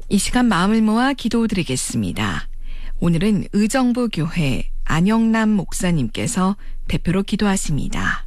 이 시간 마음을 모아 기도드리겠습니다. 오늘은 의정부 교회 안영남 목사님께서 대표로 기도하십니다.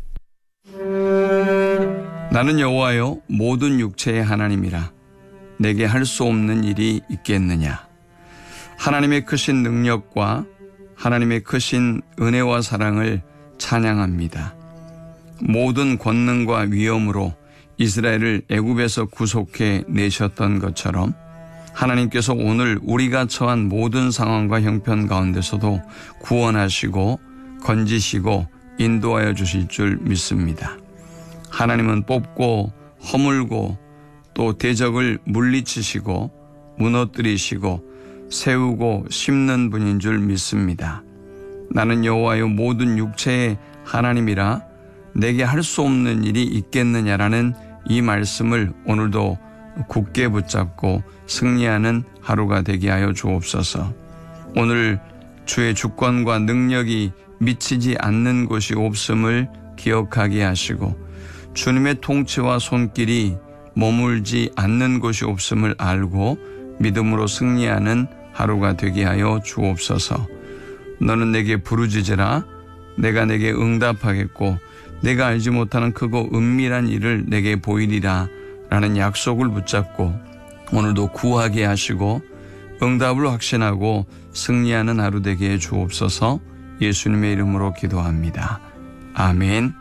나는 여호와여 모든 육체의 하나님이라. 내게 할 수 없는 일이 있겠느냐. 하나님의 크신 능력과 하나님의 크신 은혜와 사랑을 찬양합니다. 모든 권능과 위엄으로 이스라엘을 애굽에서 구속해 내셨던 것처럼 하나님께서 오늘 우리가 처한 모든 상황과 형편 가운데서도 구원하시고 건지시고 인도하여 주실 줄 믿습니다. 하나님은 뽑고 허물고 또 대적을 물리치시고 무너뜨리시고 세우고 심는 분인 줄 믿습니다. 나는 여호와여 모든 육체의 하나님이라. 내게 할 수 없는 일이 있겠느냐라는 이 말씀을 오늘도 굳게 붙잡고 승리하는 하루가 되게 하여 주옵소서. 오늘 주의 주권과 능력이 미치지 않는 곳이 없음을 기억하게 하시고 주님의 통치와 손길이 머물지 않는 곳이 없음을 알고 믿음으로 승리하는 하루가 되게 하여 주옵소서. 너는 내게 부르짖으라. 내가 내게 응답하겠고 내가 알지 못하는 크고 은밀한 일을 내게 보이리라 라는 약속을 붙잡고 오늘도 구하게 하시고 응답을 확신하고 승리하는 하루 되게 해 주옵소서. 예수님의 이름으로 기도합니다. 아멘.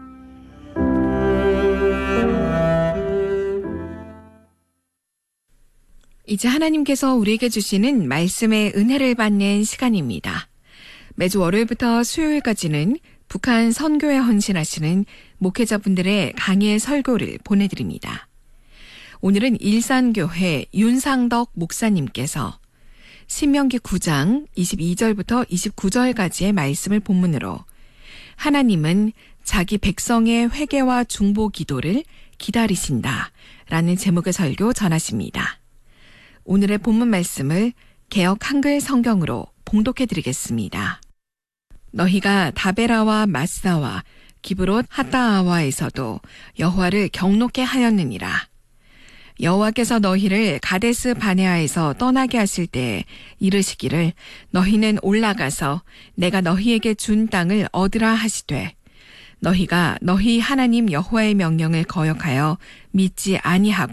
이제 하나님께서 우리에게 주시는 말씀의 은혜를 받는 시간입니다. 매주 월요일부터 수요일까지는 북한 선교에 헌신하시는 목회자분들의 강의 설교를 보내드립니다. 오늘은 일산교회 윤상덕 목사님께서 신명기 9장 22절부터 29절까지의 말씀을 본문으로 하나님은 자기 백성의 회개와 중보 기도를 기다리신다 라는 제목의 설교 전하십니다. 오늘의 본문 말씀을 개역 한글 성경으로 봉독해드리겠습니다. 너희가 다베라와 마사와 기브롯 하타아와에서도 여호와를 경노케 하였느니라. 여호와께서 너희를 가데스 바네아에서 떠나게 하실 때 이르시기를 너희는 올라가서 내가 너희에게 준 땅을 얻으라 하시되 너희가 너희 하나님 여호와의 명령을 거역하여 믿지 아니하고